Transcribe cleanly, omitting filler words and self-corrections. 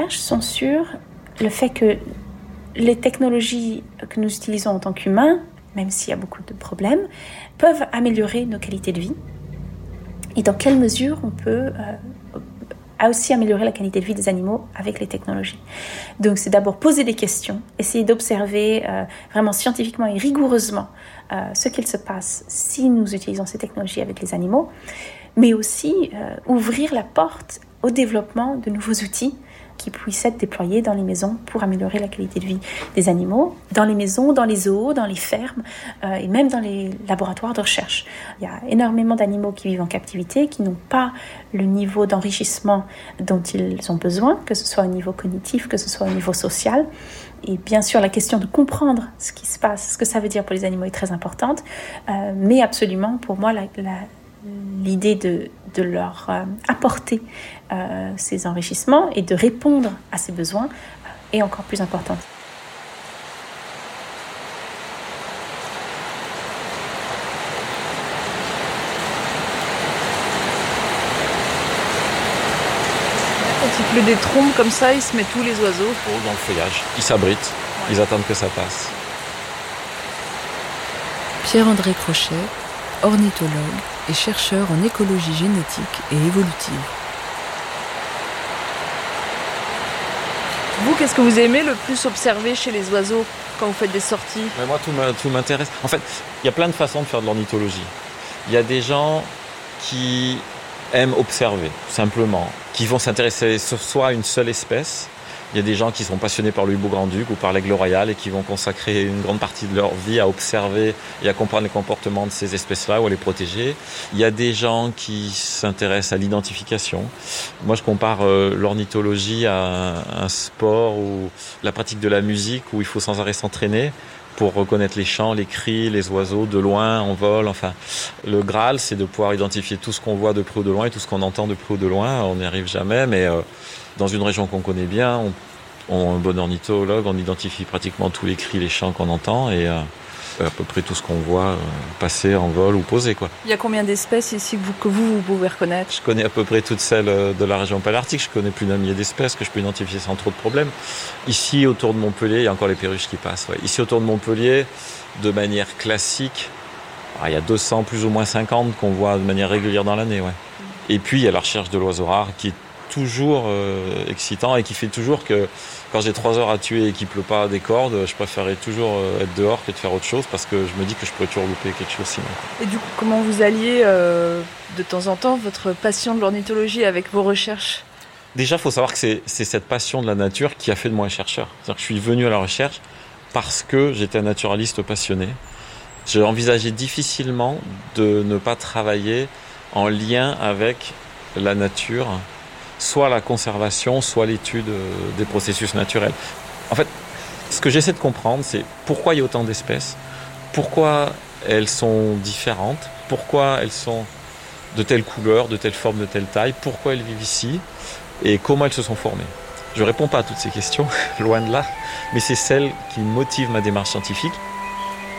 recherches sont sur le fait que les technologies que nous utilisons en tant qu'humains, même s'il y a beaucoup de problèmes, peuvent améliorer nos qualités de vie. Et dans quelle mesure on peut aussi améliorer la qualité de vie des animaux avec les technologies. Donc c'est d'abord poser des questions, essayer d'observer vraiment scientifiquement et rigoureusement ce qu'il se passe si nous utilisons ces technologies avec les animaux, mais aussi ouvrir la porte au développement de nouveaux outils qui puissent être déployés dans les maisons pour améliorer la qualité de vie des animaux, dans les maisons, dans les zoos, dans les fermes et même dans les laboratoires de recherche. Il y a énormément d'animaux qui vivent en captivité, qui n'ont pas le niveau d'enrichissement dont ils ont besoin, que ce soit au niveau cognitif, que ce soit au niveau social. Et bien sûr, la question de comprendre ce qui se passe, ce que ça veut dire pour les animaux est très importante, mais absolument, pour moi, l'idée de leur apporter ces enrichissements et de répondre à ces besoins est encore plus importante. Quand il pleut des trombes comme ça, ils se mettent tous les oiseaux dans le feuillage. Ils s'abritent, ils attendent que ça passe. Pierre-André Crochet, ornithologue et chercheur en écologie génétique et évolutive. Vous, qu'est-ce que vous aimez le plus observer chez les oiseaux quand vous faites des sorties ? Mais moi, tout m'intéresse. En fait, il y a plein de façons de faire de l'ornithologie. Il y a des gens qui aiment observer, simplement, qui vont s'intéresser soit à une seule espèce. Il y a des gens qui sont passionnés par le hibou-grand-duc ou par l'aigle royal et qui vont consacrer une grande partie de leur vie à observer et à comprendre les comportements de ces espèces-là ou à les protéger. Il y a des gens qui s'intéressent à l'identification. Moi, je compare l'ornithologie à un sport ou la pratique de la musique où il faut sans arrêt s'entraîner pour reconnaître les chants, les cris, les oiseaux de loin, en vol. Enfin, le Graal, c'est de pouvoir identifier tout ce qu'on voit de près ou de loin et tout ce qu'on entend de près ou de loin. On n'y arrive jamais, mais dans une région qu'on connaît bien, un bon ornithologue, on identifie pratiquement tous les cris, les chants qu'on entend et à peu près tout ce qu'on voit passer en vol ou poser, quoi. Il y a combien d'espèces ici que vous pouvez reconnaître ? Je connais à peu près toutes celles de la région paléarctique. Je connais plus d'un millier d'espèces que je peux identifier sans trop de problèmes. Ici, autour de Montpellier, il y a encore les perruches qui passent. Ouais. Ici, autour de Montpellier, de manière classique, il y a 200, plus ou moins 50 qu'on voit de manière régulière dans l'année. Ouais. Et puis, il y a la recherche de l'oiseau rare qui est toujours excitant et qui fait toujours que quand j'ai 3 heures à tuer et qu'il pleut pas des cordes, je préférerais toujours être dehors que de faire autre chose parce que je me dis que je pourrais toujours louper quelque chose sinon. Et du coup, comment vous alliez de temps en temps votre passion de l'ornithologie avec vos recherches ? Déjà, il faut savoir que c'est cette passion de la nature qui a fait de moi un chercheur. C'est-à-dire que je suis venu à la recherche parce que j'étais un naturaliste passionné. J'ai envisagé difficilement de ne pas travailler en lien avec la nature, soit la conservation, soit l'étude des processus naturels. En fait, ce que j'essaie de comprendre, c'est pourquoi il y a autant d'espèces, pourquoi elles sont différentes, pourquoi elles sont de telle couleur, de telle forme, de telle taille, pourquoi elles vivent ici et comment elles se sont formées. Je ne réponds pas à toutes ces questions, loin de là, mais c'est celles qui motivent ma démarche scientifique.